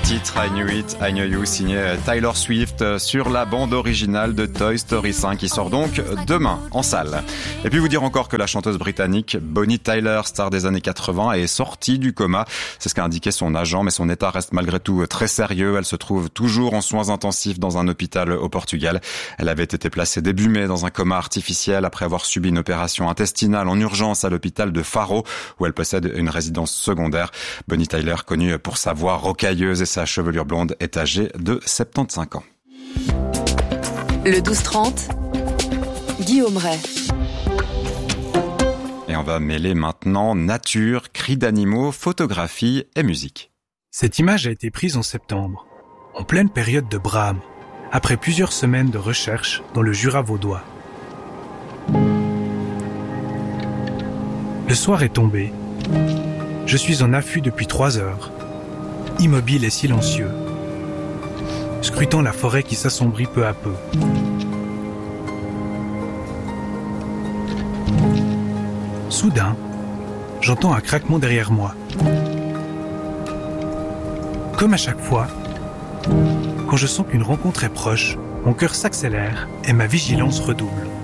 titre I Knew It, I Know You, signé Taylor Swift sur la bande originale de Toy Story 5 qui sort donc demain en salle. Et puis vous dire encore que la chanteuse britannique Bonnie Tyler, star des années 80, est sortie du coma. C'est ce qu'a indiqué son agent, mais son état reste malgré tout très sérieux. Elle se trouve toujours en soins intensifs dans un hôpital au Portugal. Elle avait été placée début mai dans un coma artificiel après avoir subi une opération intestinale en urgence à l'hôpital de Faro, où elle possède une résidence secondaire. Bonnie Tyler, connue pour sa voix rocailleuse et sa chevelure blonde, est âgée de 75 ans. Le 12-30, Guillaume Ray. Et on va mêler maintenant nature, cris d'animaux, photographie et musique. Cette image a été prise en septembre, en pleine période de brame, après plusieurs semaines de recherche dans le Jura vaudois. Le soir est tombé. Je suis en affût depuis 3 heures, immobile et silencieux, scrutant la forêt qui s'assombrit peu à peu. Soudain, j'entends un craquement derrière moi. Comme à chaque fois, quand je sens qu'une rencontre est proche, mon cœur s'accélère et ma vigilance redouble.